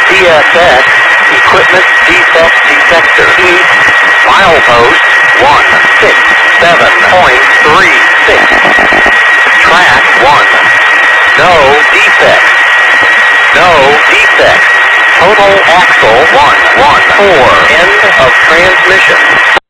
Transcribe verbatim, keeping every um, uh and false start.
T S X, equipment defect detector. East, milepost one six seven point three six. Track one. No defects. No defects. Total axle one one four. End of transmission.